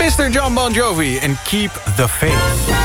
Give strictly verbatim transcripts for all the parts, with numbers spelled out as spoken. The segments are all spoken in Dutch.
mister John Bon Jovi en Keep the Faith.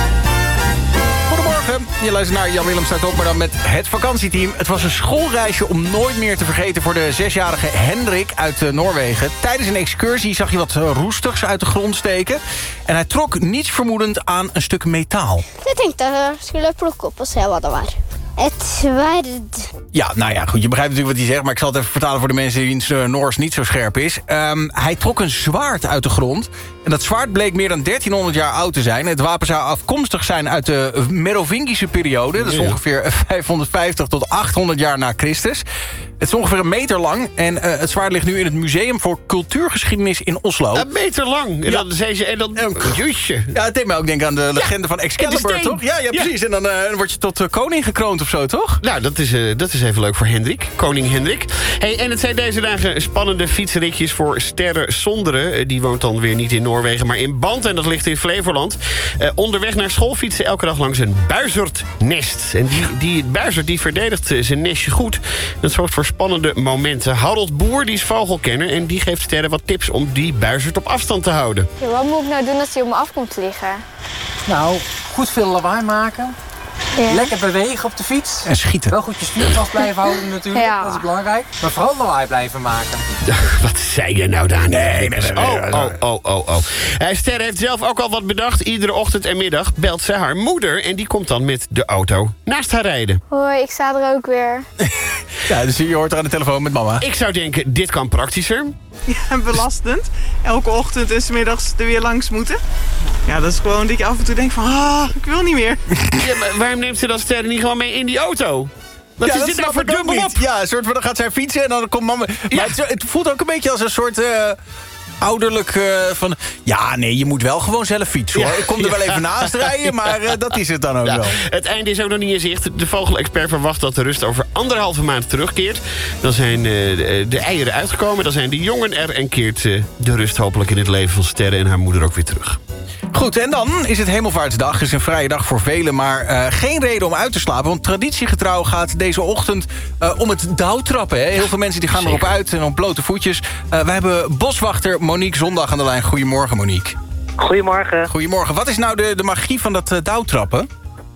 Goedemorgen, je luistert naar Jan Willem staat op, maar dan met het vakantieteam. Het was een schoolreisje om nooit meer te vergeten voor de zesjarige Hendrik uit uh, Noorwegen. Tijdens een excursie zag je wat uh, roestigs uit de grond steken. En hij trok niets vermoedend aan een stuk metaal. Ik tänkte att jag skulle plocka upp och se vad det var. Het zwaard. Ja, nou ja, goed, je begrijpt natuurlijk wat hij zegt, maar ik zal het even vertalen voor de mensen wiens uh, Noors niet zo scherp is. Um, hij trok een zwaard uit de grond. En dat zwaard bleek meer dan dertienhonderd jaar oud te zijn. Het wapen zou afkomstig zijn uit de Merovingische periode. Dat is ongeveer vijfhonderdvijftig tot achthonderd jaar na Christus. Het is ongeveer een meter lang. En uh, het zwaard ligt nu in het Museum voor Cultuurgeschiedenis in Oslo. Een meter lang. En Ja. dan zei ze, en dan, juutje. Ja, het deed mij ook denken aan de legende Ja, van Excalibur, en de steen. toch? Ja, ja, precies. En dan uh, word je tot uh, koning gekroond of zo, toch? Nou, dat is, uh, dat is even leuk voor Hendrik. Koning Hendrik. Hey, en het zijn deze dagen spannende fietsritjes voor Sterre Sondre. Uh, die woont dan weer niet in Noorwegen, maar in Band. En dat ligt in Flevoland. Uh, onderweg naar school fietsen elke dag langs een buizerdnest. En die, die buizerd die verdedigt uh, zijn nestje goed. Dat zorgt voor spannende momenten. Harold Boer die is vogelkenner en die geeft Sterre wat tips om die buizerd op afstand te houden. Ja, wat moet ik nou doen als hij op me af komt liggen? Nou, goed veel lawaai maken. Ja. Lekker bewegen op de fiets. En schieten. Wel goed je stuur vast blijven houden natuurlijk, Ja. dat is belangrijk. Maar vooral lawaai blijven maken. Wat zei je nou, Daan? Nee, nee, nee, nee, Oh, nee. oh, oh, oh, oh. Uh, Sterre heeft zelf ook al wat bedacht. Iedere ochtend en middag belt ze haar moeder. En die komt dan met de auto naast haar rijden. Hoi, ik sta er ook weer. Ja, dus je hoort er aan de telefoon met mama. Ik zou denken, dit kan praktischer. Ja, belastend. Elke ochtend en 's middags er weer langs moeten. Ja, dat is gewoon dat je af en toe denkt van, ah, ik wil niet meer. Ja, maar waarom neemt ze dan Sterre niet gewoon mee in die auto? Wat Ja, is dat dit nou snap voor ik ook dubbel op? niet. Ja, een soort van, dan gaat zij fietsen en dan komt mama... Ja. Maar het, het voelt ook een beetje als een soort... Uh, ouderlijk uh, van... Ja, nee, je moet wel gewoon zelf fietsen, hoor. Ja. Ik kom er wel even naast rijden, maar uh, dat is het dan ook Ja, wel. het einde is ook nog niet in zicht. De vogelexpert verwacht dat de rust over anderhalve maand terugkeert. Dan zijn uh, de, de eieren uitgekomen, dan zijn de jongen er... en keert uh, de rust hopelijk in het leven van Sterre en haar moeder ook weer terug. Goed, en dan is het Hemelvaartsdag. Het is een vrije dag voor velen, maar uh, geen reden om uit te slapen. Want traditiegetrouw gaat deze ochtend uh, om het dauwtrappen. Hè? Heel veel mensen die gaan Zeker. erop uit en op blote voetjes. Uh, we hebben boswachter Monique Zondag aan de lijn. Goedemorgen, Monique. Goedemorgen. Goedemorgen. Wat is nou de, de magie van dat uh, dauwtrappen?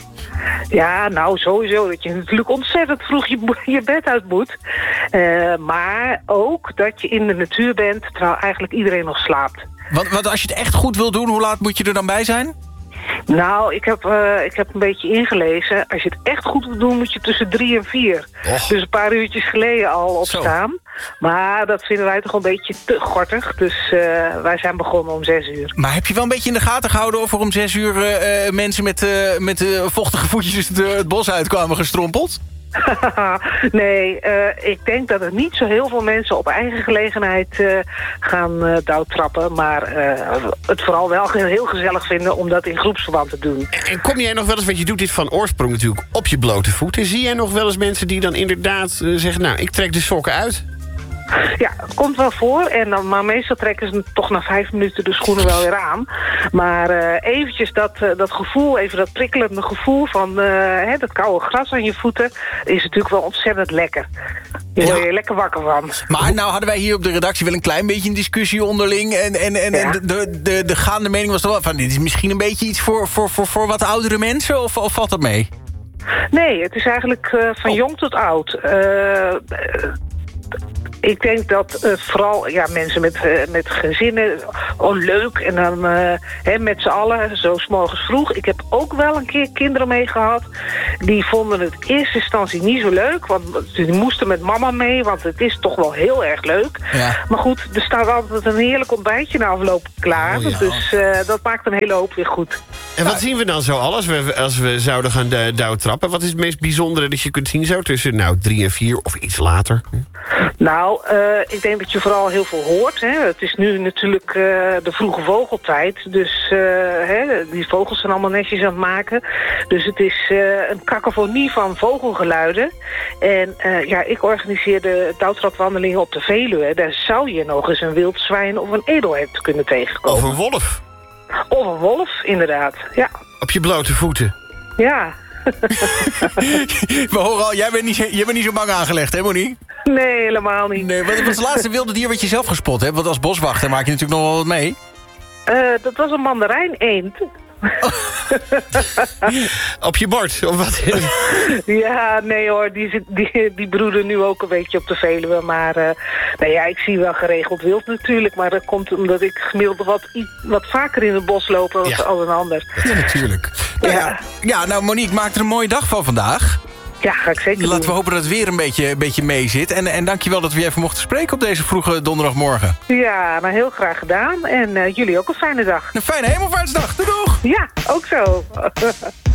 Ja, nou sowieso dat je natuurlijk ontzettend vroeg je, je bed uit moet. Uh, maar ook dat je in de natuur bent terwijl eigenlijk iedereen nog slaapt. Want, want als je het echt goed wil doen, hoe laat moet je er dan bij zijn? Nou, ik heb, uh, ik heb een beetje ingelezen. Als je het echt goed wil doen, moet je tussen drie en vier. Och. Dus een paar uurtjes geleden al opstaan. Maar dat vinden wij toch een beetje te gortig. Dus uh, wij zijn begonnen om zes uur. Maar heb je wel een beetje in de gaten gehouden of er om zes uur uh, mensen met, uh, met uh, vochtige voetjes het, uh, het bos uitkwamen gestrompeld? Nee, uh, ik denk dat er niet zo heel veel mensen op eigen gelegenheid uh, gaan uh, dauwtrappen. Maar uh, het vooral wel heel gezellig vinden om dat in groepsverband te doen. En kom jij nog wel eens, want je doet dit van oorsprong natuurlijk op je blote voeten. Zie jij nog wel eens mensen die dan inderdaad uh, zeggen... nou, ik trek de sokken uit? Ja, het komt wel voor. En dan, maar meestal trekken ze toch na vijf minuten de schoenen wel weer aan. Maar uh, eventjes dat, uh, dat gevoel, even dat prikkelende gevoel van uh, hè, dat koude gras aan je voeten... is natuurlijk wel ontzettend lekker. Je wordt Ja. je lekker wakker van. Maar nou hadden wij hier op de redactie wel een klein beetje een discussie onderling. En, en, en, Ja. en de, de, de, de gaande mening was toch wel van... dit is misschien een beetje iets voor, voor, voor, voor wat oudere mensen, of, of valt dat mee? Nee, het is eigenlijk uh, van Oh. jong tot oud. Uh, uh, Ik denk dat uh, vooral ja, mensen met, uh, met gezinnen, oh leuk, en dan uh, hè, met z'n allen, zo 's morgens vroeg. Ik heb ook wel een keer kinderen mee gehad. Die vonden het in eerste instantie niet zo leuk, want die moesten met mama mee, want het is toch wel heel erg leuk. Ja. Maar goed, er staat altijd een heerlijk ontbijtje na afloop klaar. Oh, ja. Dus uh, dat maakt een hele hoop weer goed. En wat zien we dan zo al als we, als we zouden gaan uh, dauwtrappen? Wat is het meest bijzondere dat je kunt zien zo tussen nou, drie en vier of iets later? Nou, uh, ik denk dat je vooral heel veel hoort. Hè. Het is nu natuurlijk uh, de vroege vogeltijd. Dus uh, hè, die vogels zijn allemaal netjes aan het maken. Dus het is uh, een kakofonie van vogelgeluiden. En uh, ja, ik organiseer de dauwtrapwandelingen op de Veluwe. Daar zou je nog eens een wild zwijn of een edelhert kunnen tegenkomen. Of een wolf? Of een wolf, inderdaad. Ja. Op je blote voeten? Ja. We horen al, jij bent niet, jij bent niet zo bang aangelegd, hè Monique? Nee, helemaal niet. Nee, wat was het laatste wilde dier wat je zelf gespot hebt? Want als boswachter maak je natuurlijk nog wel wat mee. Uh, dat was een mandarijn-eend. Op je bord, of wat? Ja, nee hoor, die, zit, die, die broeden nu ook een beetje op de Veluwe. Maar uh, nou ja, ik zie wel geregeld wild natuurlijk. Maar dat komt omdat ik gemiddeld wat, wat vaker in het bos loop als, ja. als een ander. Ja, natuurlijk. Nou, ja. ja, nou Monique, maak er een mooie dag van vandaag. Ja, ga ik zeker Laten doen. we hopen dat het weer een beetje, een beetje mee zit. En, en dankjewel dat we even mochten spreken op deze vroege donderdagmorgen. Ja, nou heel graag gedaan. En uh, jullie ook een fijne dag. Een fijne hemelvaartsdag. Doei doeg! Ja, ook zo.